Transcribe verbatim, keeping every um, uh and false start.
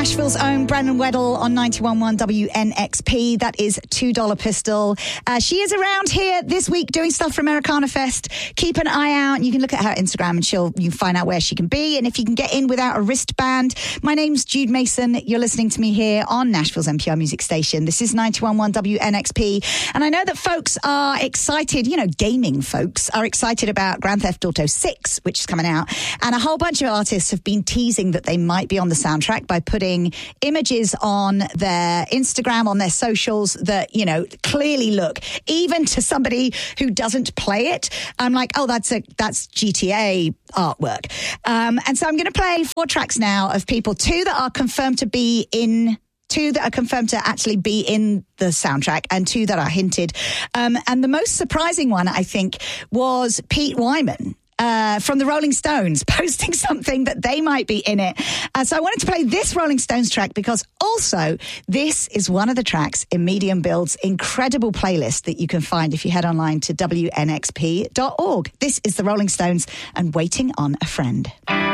Nashville's own Brandon Weddle on ninety-one point one W N X P. That is Two Dollar Pistol. Uh, she is around here this week doing stuff for Americana Fest. Keep an eye out. You can look at her Instagram and she'll you find out where she can be and if you can get in without a wristband. My name's Jude Mason. You're listening to me here on Nashville's N P R Music Station. This is ninety-one point one W N X P. And I know that folks are excited, you know, gaming folks are excited about Grand Theft Auto six, which is coming out. And a whole bunch of artists have been teasing that they might be on the soundtrack by putting images on their Instagram, on their socials that, you know, clearly look, even to somebody who doesn't play it, I'm like, oh, that's a that's G T A artwork. Um, and so I'm going to play four tracks now of people, two that are confirmed to be in Two that are confirmed to actually be in the soundtrack and two that are hinted. Um, and the most surprising one, I think, was Pete Wyman. Uh, from the Rolling Stones, posting something that they might be in it. Uh, so I wanted to play this Rolling Stones track because also this is one of the tracks in Medium Build's incredible playlist that you can find if you head online to W N X P dot org. This is the Rolling Stones and Waiting on a Friend.